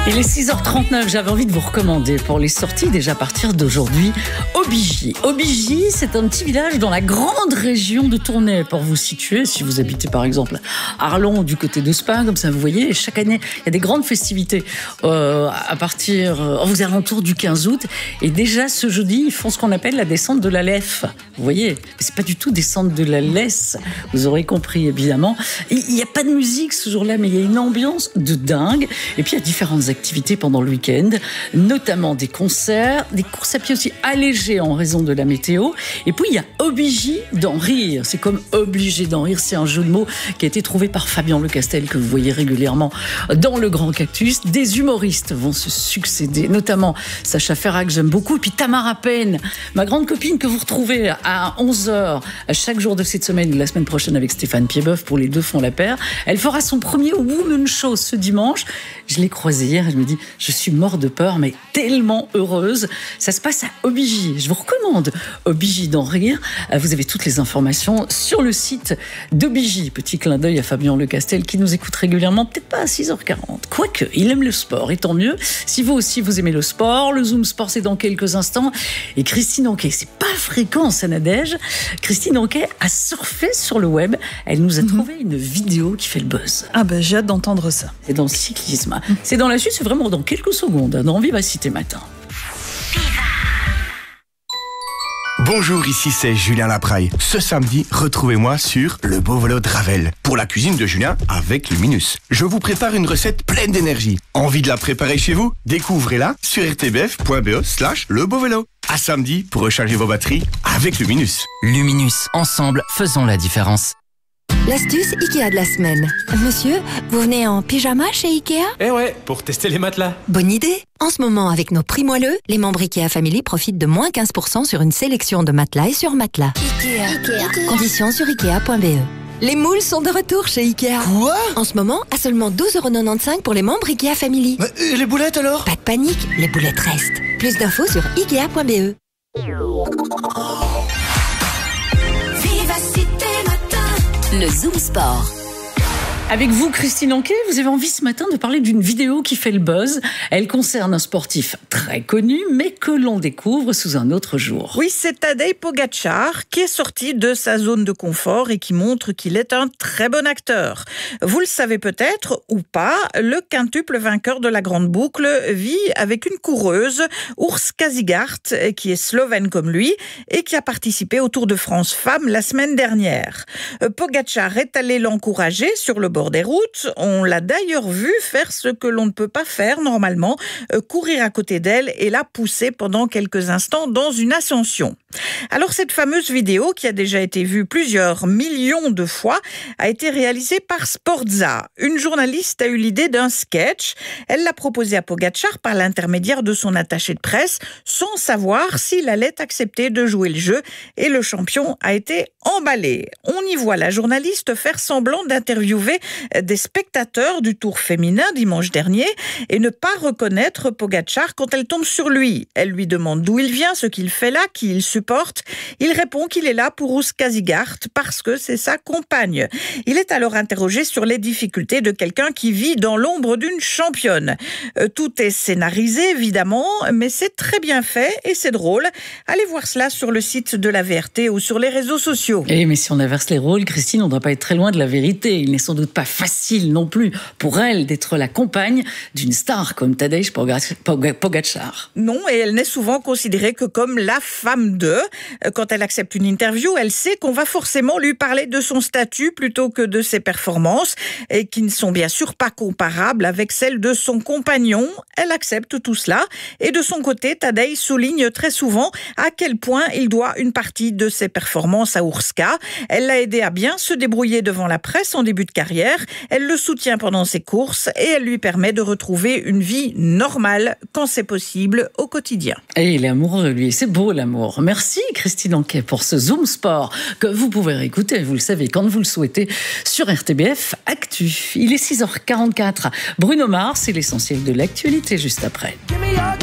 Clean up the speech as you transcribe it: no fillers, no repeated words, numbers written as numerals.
Il est 6h39, j'avais envie de vous recommander pour les sorties déjà à partir d'aujourd'hui Aubigny. Aubigny, c'est un petit village dans la grande région de Tournai. Pour vous situer, si vous habitez par exemple Arlon du côté de Spa, comme ça vous voyez, chaque année il y a des grandes festivités à partir aux alentours du 15 août. Et déjà ce jeudi, ils font ce qu'on appelle la descente de la Leffe. Vous voyez, c'est pas du tout descente de la laisse, vous aurez compris évidemment. Il n'y a pas de musique ce jour-là, mais il y a une ambiance de dingue. Et puis il y a différentes activités pendant le week-end, notamment des concerts, des courses à pied aussi allégées en raison de la météo. Et puis il y a Obligé d'en rire. C'est comme obligé d'en rire, c'est un jeu de mots qui a été trouvé par Fabien Lecastel, que vous voyez régulièrement dans le Grand Cactus. Des humoristes vont se succéder, notamment Sacha Ferrat, que j'aime beaucoup, et puis Tamara Penn, ma grande copine que vous retrouvez à 11h chaque jour de cette semaine, la semaine prochaine avec Stéphane Piedboeuf, pour les deux font la paire. Elle fera son premier Woman Show ce dimanche. Je l'ai croisée hier, elle me dit « Je suis mort de peur, mais tellement heureuse ». Ça se passe à Obligé. Je vous recommande Obligé d'en rire. Vous avez toutes les informations sur le site d'Obligé. Petit clin d'œil à Fabien Lecastel qui nous écoute régulièrement, peut-être pas à 6h40. Quoique, il aime le sport, et tant mieux. Si vous aussi vous aimez le sport, le Zoom Sport c'est dans quelques instants. Et Christine Anquet, c'est pas fréquent en Sanadège. Christine Anquet a surfé sur le web. Elle nous a trouvé une vidéo qui fait le buzz. Ah ben j'ai hâte d'entendre ça. C'est dans le cyclisme. C'est dans la suite, c'est vraiment dans quelques secondes, dans Vivacité Matin. Bonjour, ici c'est Julien Lapraille. Ce samedi, retrouvez-moi sur le beau vélo de Ravel pour la cuisine de Julien avec Luminus. Je vous prépare une recette pleine d'énergie. Envie de la préparer chez vous? Découvrez-la sur rtbf.be/lebeauvélo. À samedi pour recharger vos batteries avec Luminus. Luminus, ensemble, faisons la différence. L'astuce Ikea de la semaine. Monsieur, vous venez en pyjama chez Ikea? Eh ouais, pour tester les matelas. Bonne idée. En ce moment, avec nos prix moelleux, les membres Ikea Family profitent de moins 15% sur une sélection de matelas et sur matelas. Ikea. Conditions sur ikea.be. Les moules sont de retour chez Ikea. Quoi? En ce moment, à seulement 12,95€ pour les membres Ikea Family. Et les boulettes alors? Pas de panique, les boulettes restent. Plus d'infos sur ikea.be. Le Zoom Sport. Avec vous, Christine Anquet, vous avez envie ce matin de parler d'une vidéo qui fait le buzz. Elle concerne un sportif très connu, mais que l'on découvre sous un autre jour. Oui, c'est Tadej Pogačar qui est sorti de sa zone de confort et qui montre qu'il est un très bon acteur. Vous le savez peut-être ou pas, le quintuple vainqueur de la Grande Boucle vit avec une coureuse, Urška Zigart, qui est slovène comme lui et qui a participé au Tour de France Femmes la semaine dernière. Pogačar est allé l'encourager sur le bord des routes. On l'a d'ailleurs vu faire ce que l'on ne peut pas faire normalement, courir à côté d'elle et la pousser pendant quelques instants dans une ascension. Alors cette fameuse vidéo, qui a déjà été vue plusieurs millions de fois, a été réalisée par Sportza. Une journaliste a eu l'idée d'un sketch. Elle l'a proposé à Pogačar par l'intermédiaire de son attaché de presse, sans savoir s'il allait accepter de jouer le jeu, et le champion a été emballé. On y voit la journaliste faire semblant d'interviewer des spectateurs du Tour féminin dimanche dernier et ne pas reconnaître Pogačar quand elle tombe sur lui. Elle lui demande d'où il vient, ce qu'il fait là, qui il supporte. Il répond qu'il est là pour Urška Zigart parce que c'est sa compagne. Il est alors interrogé sur les difficultés de quelqu'un qui vit dans l'ombre d'une championne. Tout est scénarisé évidemment, mais c'est très bien fait et c'est drôle. Allez voir cela sur le site de la VRT ou sur les réseaux sociaux. Eh, mais si on inverse les rôles, Christine, on ne doit pas être très loin de la vérité. Il n'est sans doute pas facile non plus pour elle d'être la compagne d'une star comme Tadej Pogačar. Non, et elle n'est souvent considérée que comme la femme d'eux. Quand elle accepte une interview, elle sait qu'on va forcément lui parler de son statut plutôt que de ses performances, et qui ne sont bien sûr pas comparables avec celles de son compagnon. Elle accepte tout cela. Et de son côté, Tadej souligne très souvent à quel point il doit une partie de ses performances à Urška. Elle l'a aidé à bien se débrouiller devant la presse en début de carrière. Elle le soutient pendant ses courses et elle lui permet de retrouver une vie normale quand c'est possible au quotidien. Et il est amoureux, lui. C'est beau, l'amour. Merci, Christine Anquet, pour ce Zoom Sport que vous pouvez réécouter, vous le savez, quand vous le souhaitez, sur RTBF Actu. Il est 6h44. Bruno Mars, c'est l'essentiel de l'actualité juste après.